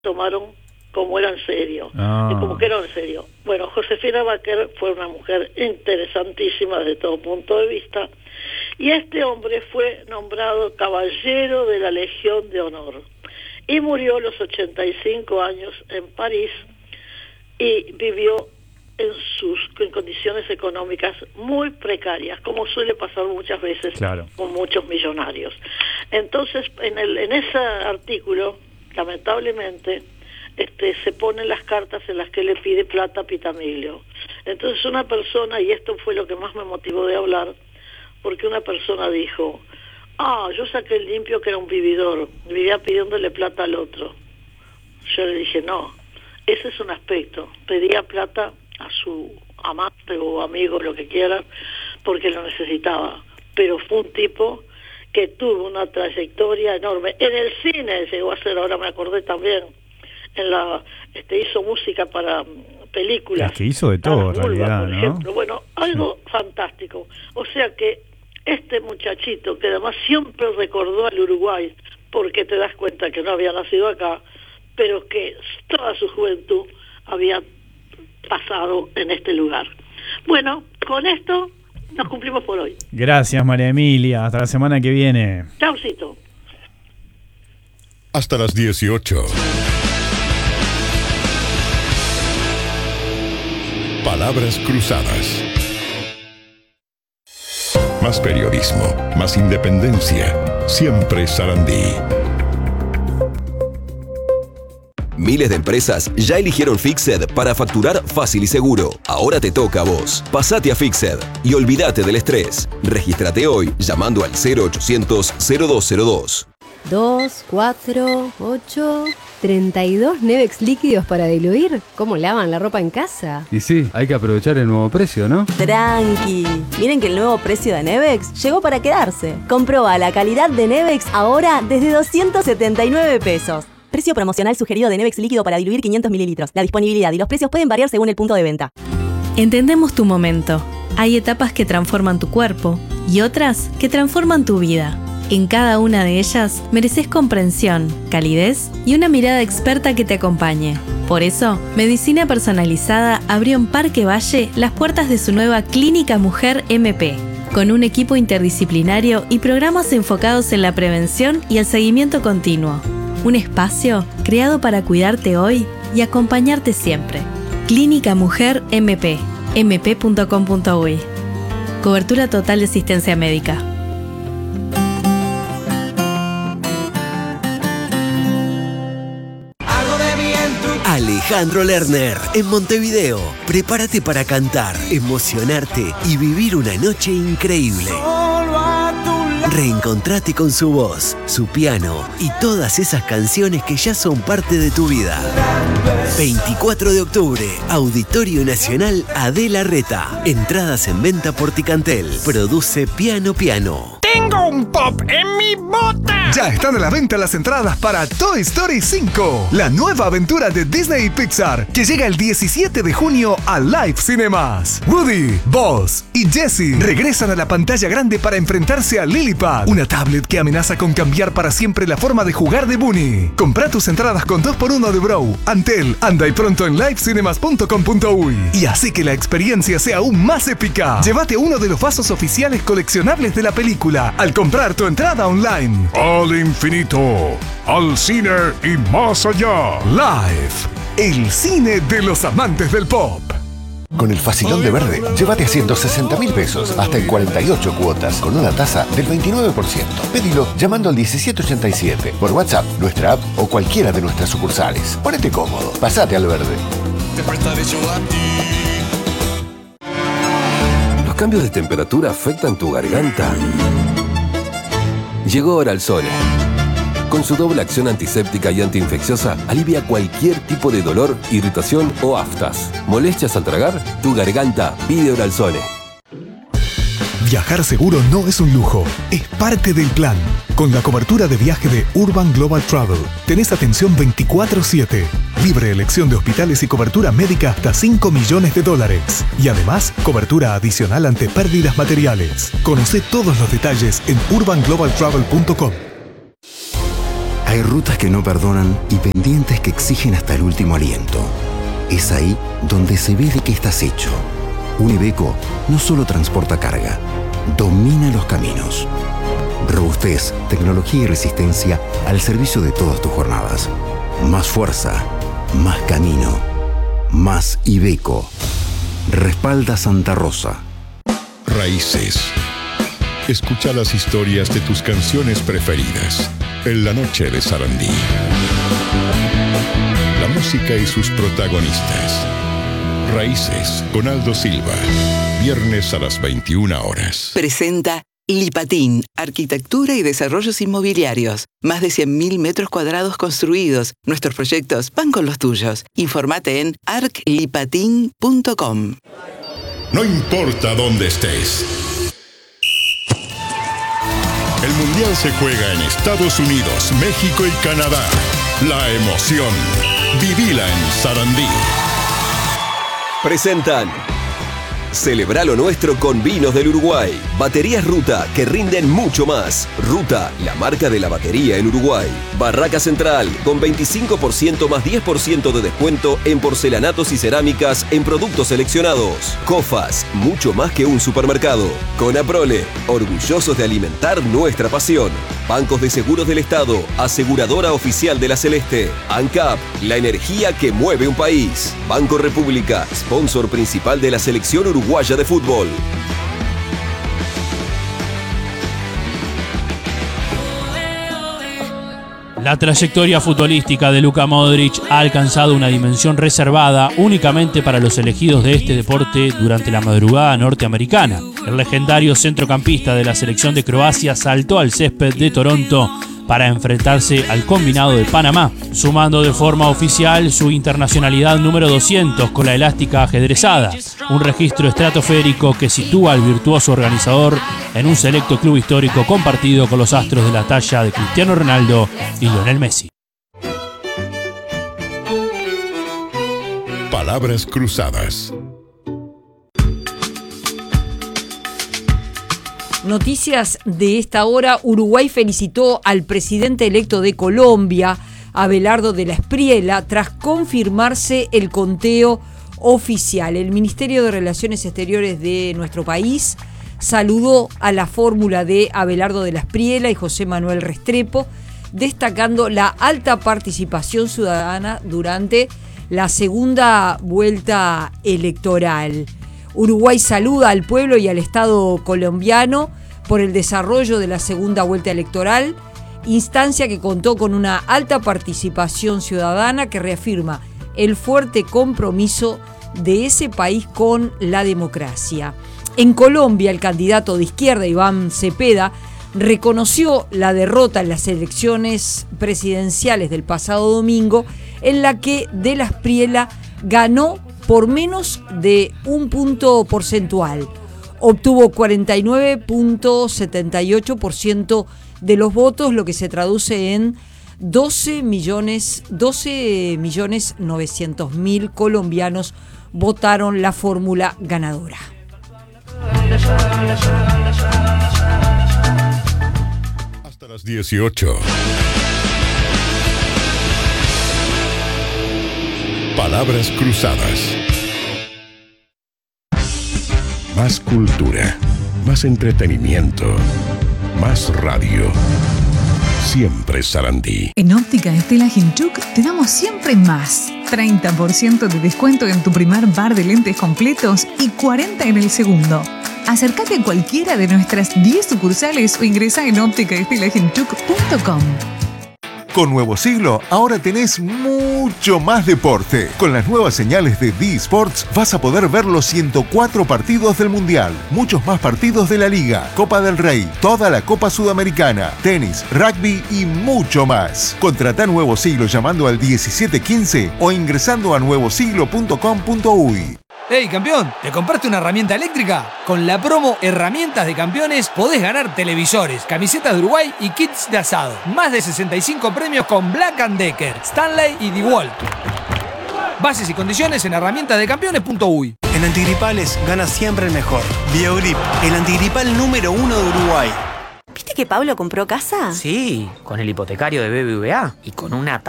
tomaron como era en serio, como que era en serio. Bueno, Josefina Baquer fue una mujer interesantísima desde todo punto de vista, y este hombre fue nombrado caballero de la Legión de Honor y murió a los 85 años en París, y vivió en condiciones económicas muy precarias, como suele pasar muchas veces con muchos millonarios. Entonces, en ese artículo, lamentablemente, se ponen las cartas en las que le pide plata a Pitamiglio. Entonces una persona, y esto fue lo que más me motivó de hablar, porque una persona dijo: yo saqué el limpio que era un vividor, vivía pidiéndole plata al otro. Yo le dije: no, ese es un aspecto, pedía plata a su amante o amigo, lo que quiera, porque lo necesitaba, pero fue un tipo que tuvo una trayectoria enorme. En el cine llegó a ser, ahora me acordé también, hizo música para películas. Es que hizo de todo, en realidad, por ejemplo. Bueno, algo fantástico. O sea que este muchachito, que además siempre recordó al Uruguay, porque te das cuenta que no había nacido acá, pero que toda su juventud había pasado en este lugar. Bueno, con esto nos cumplimos por hoy. Gracias, María Emilia. Hasta la semana que viene. Chaucito. Hasta las 18. Palabras cruzadas. Más periodismo, más independencia. Siempre Sarandí. Miles de empresas ya eligieron Fixed para facturar fácil y seguro. Ahora te toca a vos. Pasate a Fixed y olvídate del estrés. Regístrate hoy llamando al 0800-0202. 2, 4, 8, 32 Nevex líquidos para diluir. ¿Cómo lavan la ropa en casa? Y sí, hay que aprovechar el nuevo precio, ¿no? Tranqui. Miren que el nuevo precio de Nevex llegó para quedarse. Comproba la calidad de Nevex ahora desde 279 pesos. Precio promocional sugerido de Nevex líquido para diluir 500 mililitros. La disponibilidad y los precios pueden variar según el punto de venta. Entendemos tu momento. Hay etapas que transforman tu cuerpo y otras que transforman tu vida. En cada una de ellas mereces comprensión, calidez y una mirada experta que te acompañe. Por eso, Medicina Personalizada abrió en Parque Valle las puertas de su nueva Clínica Mujer MP, con un equipo interdisciplinario y programas enfocados en la prevención y el seguimiento continuo. Un espacio creado para cuidarte hoy y acompañarte siempre. Clínica Mujer MP, mp.com.uy. Cobertura total de asistencia médica. Alejandro Lerner, en Montevideo. Prepárate para cantar, emocionarte y vivir una noche increíble. Reencontrate con su voz, su piano y todas esas canciones que ya son parte de tu vida. 24 de octubre, Auditorio Nacional Adela Reta. Entradas en venta por Ticantel. Produce Piano Piano. ¡Tengo un pop en mi bota! Ya están a la venta las entradas para Toy Story 5, la nueva aventura de Disney y Pixar, que llega el 17 de junio a Live Cinemas. Woody, Buzz y Jessie regresan a la pantalla grande para enfrentarse a Lillipad, una tablet que amenaza con cambiar para siempre la forma de jugar de Bunny. Compra tus entradas con 2x1 de Bro, Antel, anda y pronto en livecinemas.com.uy y así que la experiencia sea aún más épica. Llévate uno de los vasos oficiales coleccionables de la película al comprar tu entrada online. Al infinito, al cine y más allá. Live, el cine de los amantes del pop. Con el Facilón de Verde, llévate a 160.000 pesos, hasta en 48 cuotas, con una tasa del 29%. Pedilo llamando al 1787, por WhatsApp, nuestra app o cualquiera de nuestras sucursales. Ponete cómodo, pasate al verde. ¿Los cambios de temperatura afectan tu garganta? Llegó Oralzone. Con su doble acción antiséptica y antiinfecciosa, alivia cualquier tipo de dolor, irritación o aftas. ¿Molestias al tragar? Tu garganta pide Oralzone. Viajar seguro no es un lujo, es parte del plan. Con la cobertura de viaje de Urban Global Travel, tenés atención 24/7, libre elección de hospitales y cobertura médica hasta $5 millones. Y además, cobertura adicional ante pérdidas materiales. Conocé todos los detalles en urbanglobaltravel.com. Hay rutas que no perdonan y pendientes que exigen hasta el último aliento. Es ahí donde se ve de qué estás hecho. Un Iveco no solo transporta carga, domina los caminos. Robustez, tecnología y resistencia al servicio de todas tus jornadas. Más fuerza, más camino, más Iveco. Respalda Santa Rosa. Raíces. Escucha las historias de tus canciones preferidas en la noche de Sarandí. La música y sus protagonistas. Raíces con Aldo Silva. Viernes a las 21 horas. Presenta Lipatín, Arquitectura y Desarrollos Inmobiliarios. Más de 100.000 metros cuadrados construidos. Nuestros proyectos van con los tuyos. Informate en arclipatin.com. No importa dónde estés. El Mundial se juega en Estados Unidos, México y Canadá. La emoción. Vivila en Sarandí. Presentan Celebra lo nuestro con vinos del Uruguay. Baterías Ruta, que rinden mucho más. Ruta, la marca de la batería en Uruguay. Barraca Central, con 25% más 10% de descuento en porcelanatos y cerámicas en productos seleccionados. Cofas, mucho más que un supermercado. Conaprole, orgullosos de alimentar nuestra pasión. Bancos de Seguros del Estado, aseguradora oficial de la Celeste. ANCAP, la energía que mueve un país. Banco República, sponsor principal de la selección uruguaya de fútbol. La trayectoria futbolística de Luka Modric ha alcanzado una dimensión reservada únicamente para los elegidos de este deporte durante la madrugada norteamericana. El legendario centrocampista de la selección de Croacia saltó al césped de Toronto para enfrentarse al combinado de Panamá, sumando de forma oficial su internacionalidad número 200 con la elástica ajedrezada, un registro estratosférico que sitúa al virtuoso organizador en un selecto club histórico compartido con los astros de la talla de Cristiano Ronaldo y Lionel Messi. Palabras cruzadas. Noticias de esta hora. Uruguay felicitó al presidente electo de Colombia, Abelardo de la Espriella, tras confirmarse el conteo oficial. El Ministerio de Relaciones Exteriores de nuestro país saludó a la fórmula de Abelardo de la Espriella y José Manuel Restrepo, destacando la alta participación ciudadana durante la segunda vuelta electoral. Uruguay saluda al pueblo y al Estado colombiano por el desarrollo de la segunda vuelta electoral, instancia que contó con una alta participación ciudadana que reafirma el fuerte compromiso de ese país con la democracia. En Colombia, el candidato de izquierda, Iván Cepeda, reconoció la derrota en las elecciones presidenciales del pasado domingo, en la que de la Espriella ganó por menos de un punto porcentual. Obtuvo 49.78% de los votos, lo que se traduce en 12.900.000 colombianos votaron la fórmula ganadora. Hasta las 18. Palabras cruzadas. Más cultura, más entretenimiento, más radio. Siempre Sarandí. En Óptica Estela Ginchuk te damos siempre más. 30% de descuento en tu primer par de lentes completos y 40% en el segundo. Acércate a cualquiera de nuestras 10 sucursales o ingresá en ópticaestelaginchuk.com. Con Nuevo Siglo, ahora tenés mucho más deporte. Con las nuevas señales de D-Sports vas a poder ver los 104 partidos del Mundial, muchos más partidos de la Liga, Copa del Rey, toda la Copa Sudamericana, tenis, rugby y mucho más. Contratá Nuevo Siglo llamando al 1715 o ingresando a nuevosiglo.com.uy. ¡Hey, campeón! ¿Te compraste una herramienta eléctrica? Con la promo Herramientas de Campeones podés ganar televisores, camisetas de Uruguay y kits de asado. Más de 65 premios con Black & Decker, Stanley y DeWalt. Bases y condiciones en herramientasdecampeones.uy. En antigripales gana siempre el mejor. Biogrip, el antigripal número 1 de Uruguay. ¿Viste que Pablo compró casa? Sí, con el hipotecario de BBVA y con una